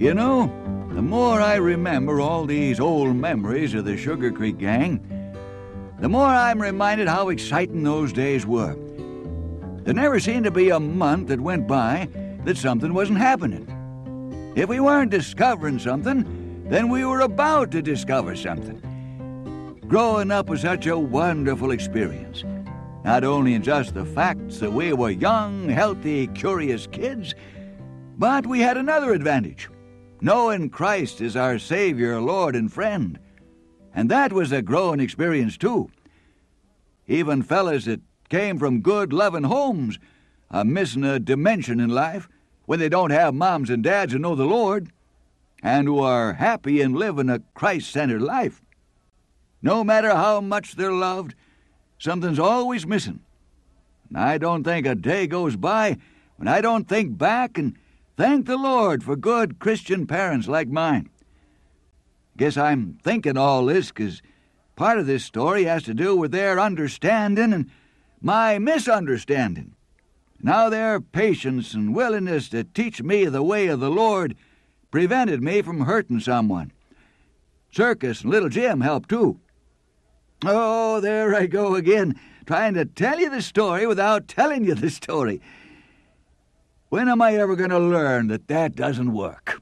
You know, the more I remember all these old memories of the Sugar Creek Gang, the more I'm reminded how exciting those days were. There never seemed to be a month that went by that something wasn't happening. If we weren't discovering something, then we were about to discover something. Growing up was such a wonderful experience, not only in just the facts that we were young, healthy, curious kids, but we had another advantage, knowing Christ as our Savior, Lord, and friend. And that was a growing experience, too. Even fellas that came from good, loving homes are missing a dimension in life when they don't have moms and dads who know the Lord and who are happy in living a Christ-centered life. No matter how much they're loved, something's always missing. And I don't think a day goes by when I don't think back and thank the Lord for good Christian parents like mine. Guess I'm thinking all this because part of this story has to do with their understanding and my misunderstanding. Now their patience and willingness to teach me the way of the Lord prevented me from hurting someone. Circus and Little Jim helped too. Oh, there I go again, trying to tell you the story without telling you the story. When am I ever going to learn that that doesn't work?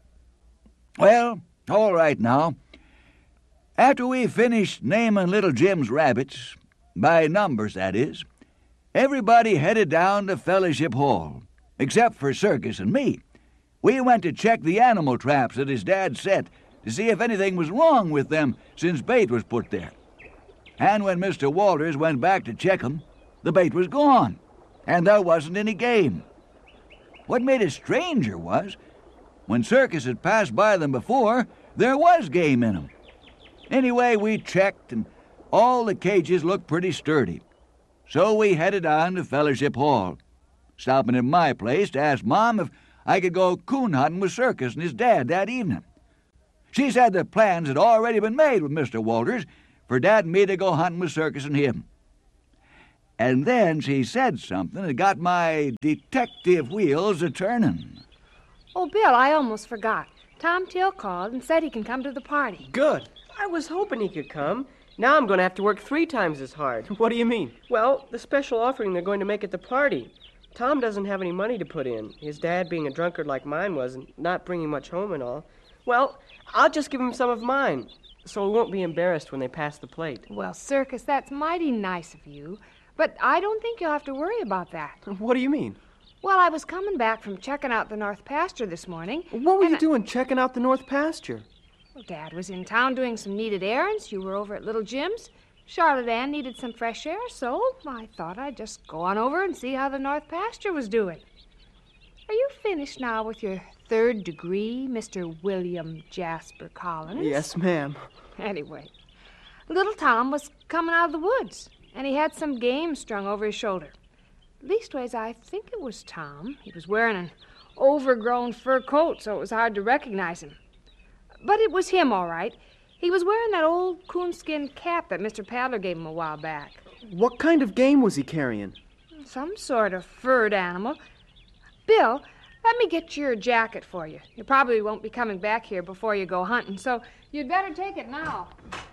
Well, all right now. After we finished naming Little Jim's rabbits, by numbers that is, everybody headed down to Fellowship Hall, except for Circus and me. We went to check the animal traps that his dad set to see if anything was wrong with them since bait was put there. And when Mr. Walters went back to check 'em, the bait was gone, and there wasn't any game. What made it stranger was, when Circus had passed by them before, there was game in 'em. Anyway, we checked, and all the cages looked pretty sturdy. So we headed on to Fellowship Hall, stopping at my place to ask Mom if I could go coon hunting with Circus and his dad that evening. She said the plans had already been made with Mr. Walters for Dad and me to go hunting with Circus and him. And then she said something that got my detective wheels a-turning. Oh, Bill, I almost forgot. Tom Till called and said he can come to the party. Good. I was hoping he could come. Now I'm going to have to work 3 times as hard. What do you mean? Well, the special offering they're going to make at the party. Tom doesn't have any money to put in, his dad being a drunkard like mine was and not bringing much home and all. Well, I'll just give him some of mine, so he won't be embarrassed when they pass the plate. Well, Circus, that's mighty nice of you, but I don't think you'll have to worry about that. What do you mean? Well, I was coming back from checking out the North Pasture this morning. What were you doing checking out the North Pasture? Well, Dad was in town doing some needed errands. You were over at Little Jim's. Charlotte Ann needed some fresh air, so I thought I'd just go on over and see how the North Pasture was doing. Are you finished now with your 3rd degree, Mr. William Jasper Collins? Yes, ma'am. Anyway, little Tom was coming out of the woods, and he had some game strung over his shoulder. Leastways, I think it was Tom. He was wearing an overgrown fur coat, so it was hard to recognize him. But it was him, all right. He was wearing that old coonskin cap that Mr. Paddler gave him a while back. What kind of game was he carrying? Some sort of furred animal. Bill, let me get your jacket for you. You probably won't be coming back here before you go hunting, so you'd better take it now.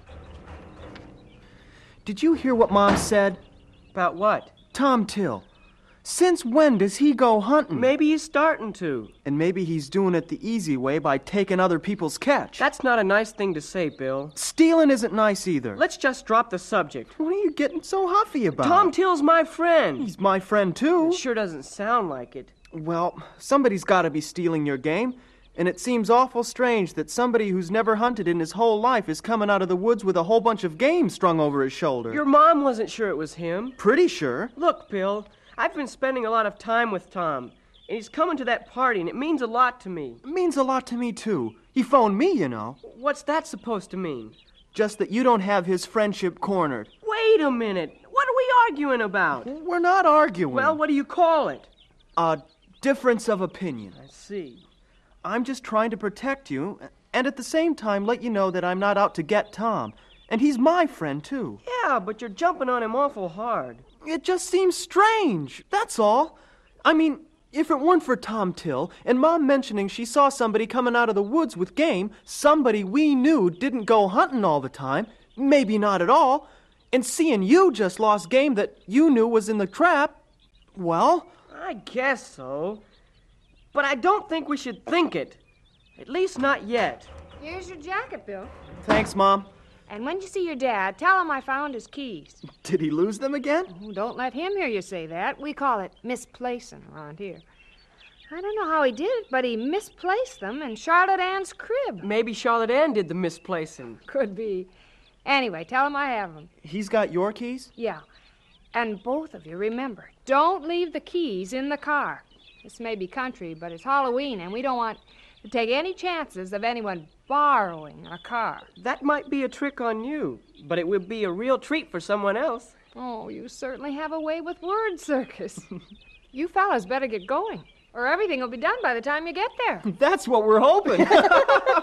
Did you hear what Mom said? About what? Tom Till. Since when does he go hunting? Maybe he's starting to. And maybe he's doing it the easy way by taking other people's catch. That's not a nice thing to say, Bill. Stealing isn't nice either. Let's just drop the subject. What are you getting so huffy about? Tom Till's my friend. He's my friend, too. It sure doesn't sound like it. Well, somebody's got to be stealing your game. And it seems awful strange that somebody who's never hunted in his whole life is coming out of the woods with a whole bunch of game strung over his shoulder. Your mom wasn't sure it was him. Pretty sure. Look, Bill, I've been spending a lot of time with Tom, and he's coming to that party, and it means a lot to me. It means a lot to me, too. He phoned me, you know. What's that supposed to mean? Just that you don't have his friendship cornered. Wait a minute. What are we arguing about? We're not arguing. Well, what do you call it? A difference of opinion. I see. I'm just trying to protect you, and at the same time let you know that I'm not out to get Tom. And he's my friend, too. Yeah, but you're jumping on him awful hard. It just seems strange, that's all. I mean, If it weren't for Tom Till and Mom mentioning she saw somebody coming out of the woods with game, somebody we knew didn't go hunting all the time, maybe not at all, and seeing you just lost game that you knew was in the trap, well... I guess so. But I don't think we should think it. At least not yet. Here's your jacket, Bill. Thanks, Mom. And when you see your dad, tell him I found his keys. Did he lose them again? Oh, don't let him hear you say that. We call it misplacing around here. I don't know how he did it, but he misplaced them in Charlotte Ann's crib. Maybe Charlotte Ann did the misplacing. Could be. Anyway, tell him I have them. He's got your keys? Yeah. And both of you, remember, don't leave the keys in the car. This may be country, but it's Halloween, and we don't want to take any chances of anyone borrowing our car. That might be a trick on you, but it would be a real treat for someone else. Oh, you certainly have a way with words, Circus. You fellas better get going, or everything will be done by the time you get there. That's what we're hoping.